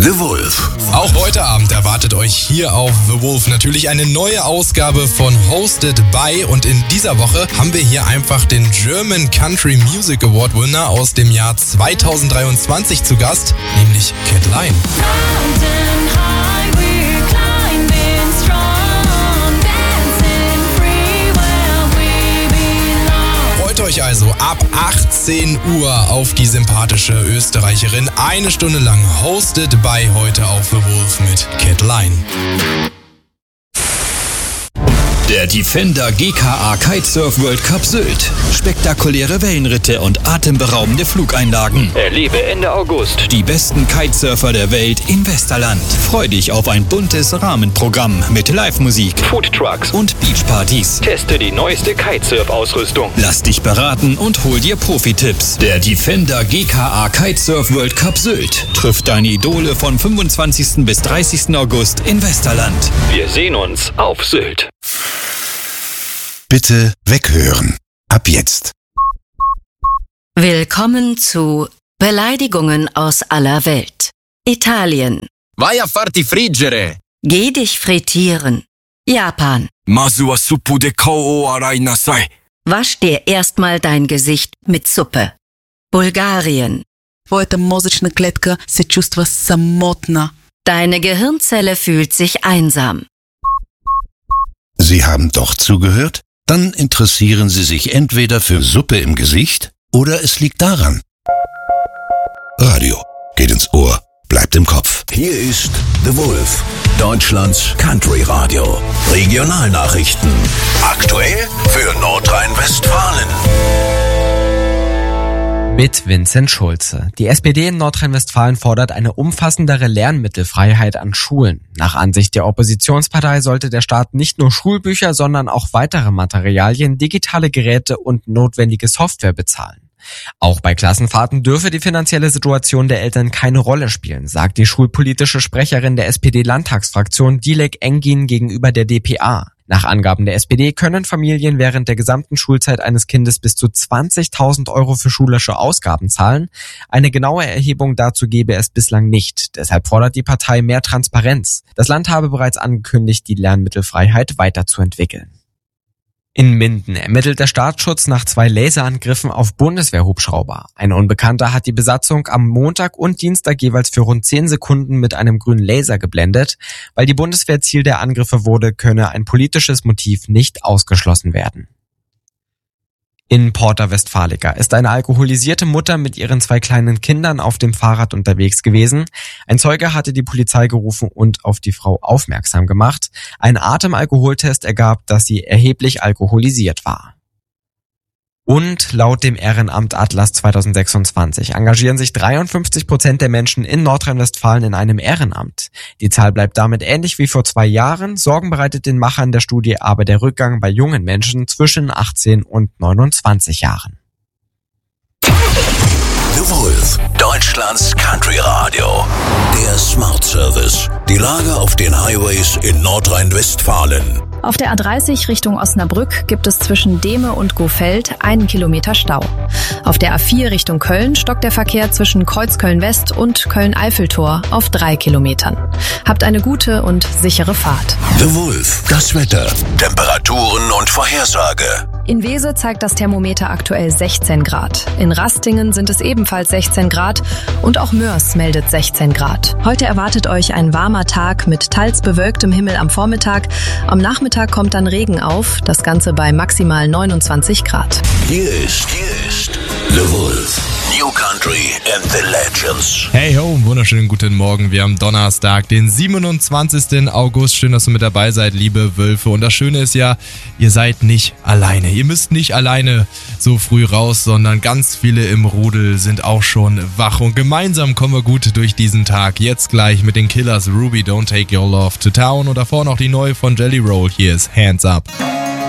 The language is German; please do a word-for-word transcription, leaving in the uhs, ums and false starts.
The Wolf. Auch heute Abend erwartet euch hier auf The Wolf natürlich eine neue Ausgabe von Hosted by, und in dieser Woche haben wir hier einfach den German Country Music Award Winner aus dem Jahr zweitausenddreiundzwanzig zu Gast, nämlich Cat Line. Freut euch also ab achtzehn Uhr auf die sympathische Österreicherin. Eine Stunde lang Hosted by heute auf The Wolf mit Cat Line. Der Defender G K A Kitesurf World Cup Sylt. Spektakuläre Wellenritte und atemberaubende Flugeinlagen. Erlebe Ende August die besten Kitesurfer der Welt in Westerland. Freu dich auf ein buntes Rahmenprogramm mit Live-Musik, Foodtrucks und Beachpartys. Teste die neueste Kitesurf-Ausrüstung. Lass dich beraten und hol dir Profi-Tipps. Der Defender G K A Kitesurf World Cup Sylt trifft deine Idole von fünfundzwanzigsten bis dreißigsten August in Westerland. Wir sehen uns auf Sylt. Bitte weghören. Ab jetzt. Willkommen zu Beleidigungen aus aller Welt. Italien. Vai a farti friggere. Geh dich frittieren. Japan. Masu wa suppu de kao o arai nasai. Wasch dir erstmal dein Gesicht mit Suppe. Bulgarien. Твоята мозъчна клетка се чувства самотна. Deine Gehirnzelle fühlt sich einsam. Sie haben doch zugehört? Dann interessieren Sie sich entweder für Suppe im Gesicht oder es liegt daran. Radio geht ins Ohr, bleibt im Kopf. Hier ist The Wolf, Deutschlands Country Radio. Regionalnachrichten. Aktuell für Nordrhein-Westfalen. Mit Vincent Schulze. Die S P D in Nordrhein-Westfalen fordert eine umfassendere Lernmittelfreiheit an Schulen. Nach Ansicht der Oppositionspartei sollte der Staat nicht nur Schulbücher, sondern auch weitere Materialien, digitale Geräte und notwendige Software bezahlen. Auch bei Klassenfahrten dürfe die finanzielle Situation der Eltern keine Rolle spielen, sagt die schulpolitische Sprecherin der S P D-Landtagsfraktion Dilek Engin gegenüber der D P A. Nach Angaben der S P D können Familien während der gesamten Schulzeit eines Kindes bis zu zwanzigtausend Euro für schulische Ausgaben zahlen. Eine genaue Erhebung dazu gebe es bislang nicht. Deshalb fordert die Partei mehr Transparenz. Das Land habe bereits angekündigt, die Lernmittelfreiheit weiterzuentwickeln. In Minden ermittelt der Staatsschutz nach zwei Laserangriffen auf Bundeswehrhubschrauber. Ein Unbekannter hat die Besatzung am Montag und Dienstag jeweils für rund zehn Sekunden mit einem grünen Laser geblendet. Weil die Bundeswehr Ziel der Angriffe wurde, könne ein politisches Motiv nicht ausgeschlossen werden. In Porta Westfalica ist eine alkoholisierte Mutter mit ihren zwei kleinen Kindern auf dem Fahrrad unterwegs gewesen. Ein Zeuge hatte die Polizei gerufen und auf die Frau aufmerksam gemacht. Ein Atemalkoholtest ergab, dass sie erheblich alkoholisiert war. Und laut dem Ehrenamt Atlas zweitausendsechsundzwanzig engagieren sich dreiundfünfzig Prozent der Menschen in Nordrhein-Westfalen in einem Ehrenamt. Die Zahl bleibt damit ähnlich wie vor zwei Jahren. Sorgen bereitet den Machern der Studie aber der Rückgang bei jungen Menschen zwischen achtzehn und neunundzwanzig Jahren. The Wolf, Deutschlands Country Radio. Der Smart Service. Die Lage auf den Highways in Nordrhein-Westfalen. Auf der A dreißig Richtung Osnabrück gibt es zwischen Dehme und Gofeld einen Kilometer Stau. Auf der A vier Richtung Köln stockt der Verkehr zwischen Kreuzköln-West und Köln-Eiffeltor auf drei Kilometern. Habt eine gute und sichere Fahrt. The Wolf, das Wetter, Temperaturen und Vorhersage. In Wese zeigt das Thermometer aktuell sechzehn Grad. In Rastingen sind es ebenfalls sechzehn Grad und auch Mörs meldet sechzehn Grad. Heute erwartet euch ein warmer Tag mit teils bewölktem Himmel am Vormittag. Am Nachmittag kommt dann Regen auf, das Ganze bei maximal neunundzwanzig Grad. Hier ist, hier ist The Wolf. New Country and the Legends. Hey ho, wunderschönen guten Morgen. Wir haben Donnerstag, den siebenundzwanzigsten August. Schön, dass ihr mit dabei seid, liebe Wölfe. Und das Schöne ist ja, ihr seid nicht alleine. Ihr müsst nicht alleine so früh raus, sondern ganz viele im Rudel sind auch schon wach. Und gemeinsam kommen wir gut durch diesen Tag. Jetzt gleich mit den Killers Ruby, Don't Take Your Love to Town. Und davor noch die neue von Jelly Roll. Hier ist Hands Up.